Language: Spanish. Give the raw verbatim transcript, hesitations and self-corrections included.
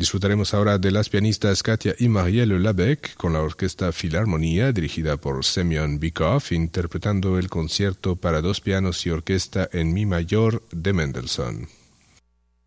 Disfrutaremos ahora de las pianistas Katia y Marielle Labec con la Orquesta Filarmonía dirigida por Semyon Bykov, interpretando el concierto para dos pianos y orquesta en mi mayor de Mendelssohn.